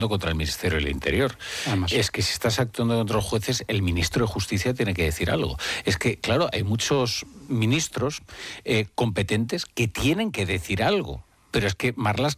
contra el Ministerio del Interior. Además. Es que si estás actuando contra los jueces, el ministro de Justicia tiene que decir algo. Es que, claro, hay muchos ministros competentes que tienen que decir algo. Pero es que Marlaska